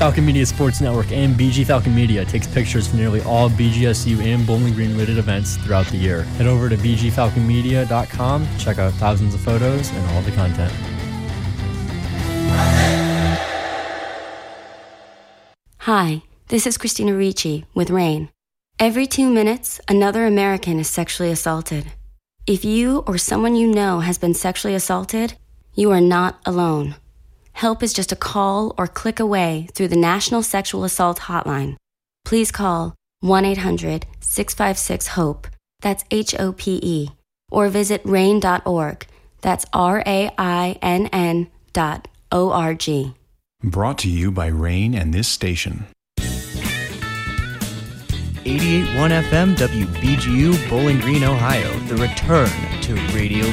Falcon Media Sports Network and BG Falcon Media takes pictures for nearly all BGSU and Bowling Green related events throughout the year. Head over to bgfalconmedia.com to check out thousands of photos and all the content. Hi, this is Christina Ricci with RAIN. Every 2 minutes, another American is sexually assaulted. If you or someone you know has been sexually assaulted, you are not alone. Help is just a call or click away through the National Sexual Assault Hotline. Please call 1-800-656-HOPE, that's HOPE, or visit RAIN.org, that's RAINN.org. Brought to you by RAIN and this station. 88.1 FM WBGU, Bowling Green, Ohio. The return to Radio